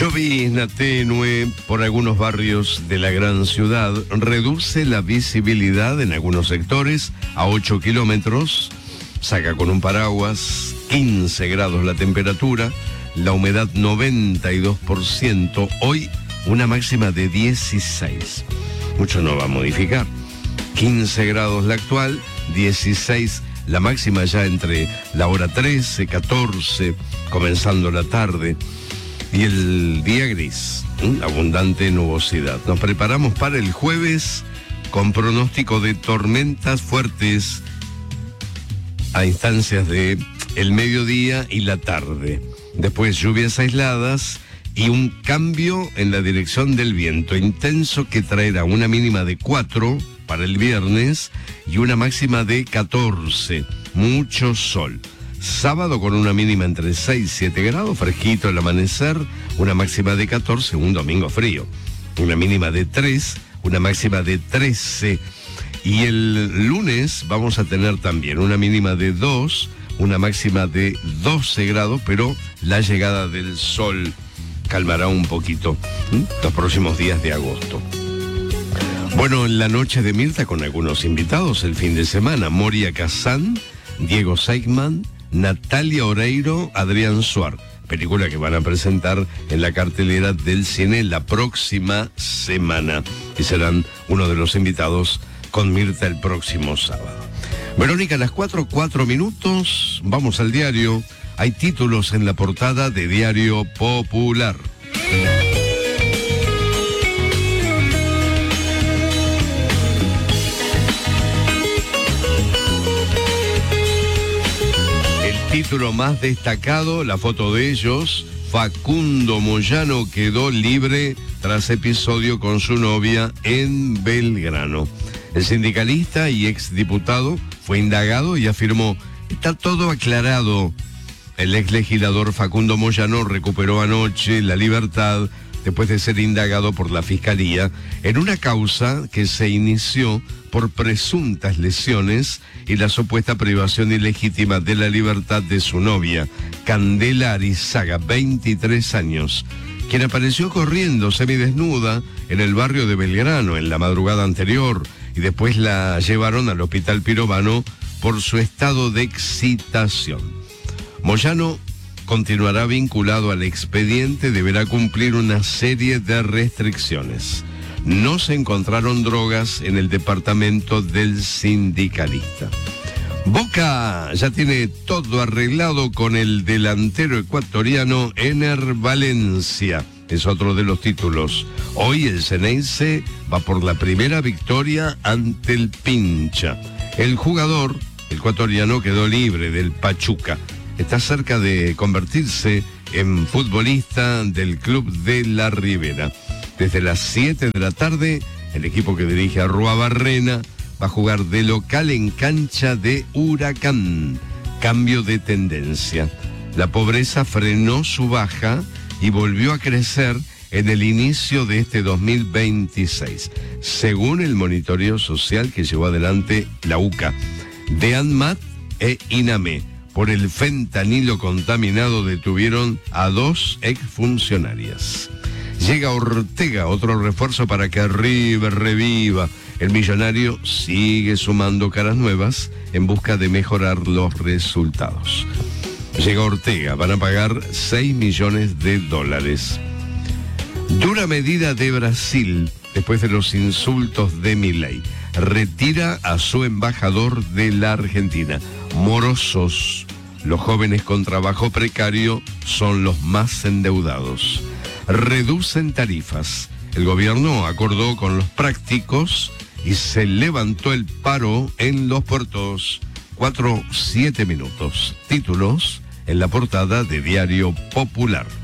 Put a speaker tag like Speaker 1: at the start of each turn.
Speaker 1: Llovizna tenue por algunos barrios de la gran ciudad reduce la visibilidad en algunos sectores a 8 kilómetros. Saca con un paraguas, 15 grados la temperatura, la humedad 92%, hoy una máxima de 16. Mucho no va a modificar. 15 grados la actual, 16 la máxima ya entre la hora 13, 14, comenzando la tarde. Y el día gris, abundante nubosidad. Nos preparamos para el jueves con pronóstico de tormentas fuertes a instancias de el mediodía y la tarde. Después lluvias aisladas y un cambio en la dirección del viento intenso que traerá una mínima de 4 para el viernes y una máxima de 14. Mucho sol. Sábado con una mínima entre 6 y 7 grados, fresquito el amanecer, una máxima de 14, un domingo frío. Una mínima de 3, una máxima de 13. Y el lunes vamos a tener también una mínima de 2, una máxima de 12 grados, pero la llegada del sol calmará un poquito los próximos días de agosto. Bueno, en la noche de Mirta con algunos invitados el fin de semana, Moria Kazan, Diego Seigman, Natalia Oreiro, Adrián Suar, película que van a presentar en la cartelera del cine la próxima semana y serán uno de los invitados con Mirta el próximo sábado. Verónica, a las 4:04, vamos al diario. Hay títulos en la portada de Diario Popular. Título más destacado, la foto de ellos, Facundo Moyano quedó libre tras episodio con su novia en Belgrano. El sindicalista y exdiputado fue indagado y afirmó, está todo aclarado. El exlegislador Facundo Moyano recuperó anoche la libertad después de ser indagado por la Fiscalía en una causa que se inició por presuntas lesiones y la supuesta privación ilegítima de la libertad de su novia, Candela Arizaga, 23 años, quien apareció corriendo semidesnuda en el barrio de Belgrano en la madrugada anterior y después la llevaron al hospital Pirovano por su estado de excitación. Moyano continuará vinculado al expediente, deberá cumplir una serie de restricciones. No se encontraron drogas en el departamento del sindicalista. Boca ya tiene todo arreglado con el delantero ecuatoriano Ener Valencia. Es otro de los títulos. Hoy el Xeneize va por la primera victoria ante el Pincha. El jugador ecuatoriano quedó libre del Pachuca. Está cerca de convertirse en futbolista del club de La Ribera. Desde las 7 de la tarde, el equipo que dirige a Arruabarrena va a jugar de local en cancha de Huracán. Cambio de tendencia. La pobreza frenó su baja y volvió a crecer en el inicio de este 2026, según el monitoreo social que llevó adelante la UCA, de ANMAT e INAME. Por el fentanilo contaminado detuvieron a 2 exfuncionarias. Llega Ortega, otro refuerzo para que River reviva. El millonario sigue sumando caras nuevas en busca de mejorar los resultados. Llega Ortega, van a pagar $6 millones. Dura medida de Brasil después de los insultos de Milei. Retira a su embajador de la Argentina. Morosos. Los jóvenes con trabajo precario son los más endeudados. Reducen tarifas. El gobierno acordó con los prácticos y se levantó el paro en los puertos. 4:07. Títulos en la portada de Diario Popular.